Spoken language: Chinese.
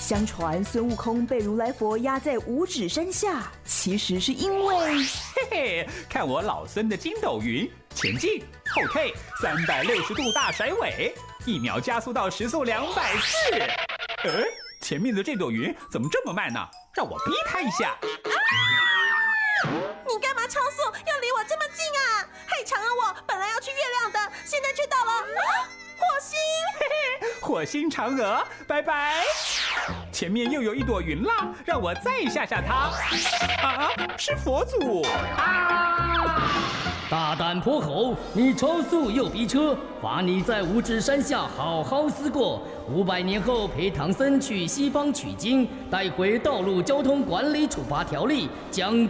相传孙悟空被如来佛压在五指山下，其实是因为…… 嘿嘿，看我老孙的筋斗云，前进后退，360度大甩尾，1秒加速到时速240。前面的这朵云怎么这么慢呢？让我逼它一下。 你干嘛超速？要离我这么近啊？嘿，嫦娥，我本来要去月亮的，现在却到了火星。 嘿嘿，火星嫦娥，拜拜。前面又有一朵云啦，让我再吓吓它。啊，是佛祖啊！ 大胆泼猴，你超速又逼车，罚你在五指山下好好思过。500年后陪唐僧去西方取经，带回道路交通管理处罚条例，将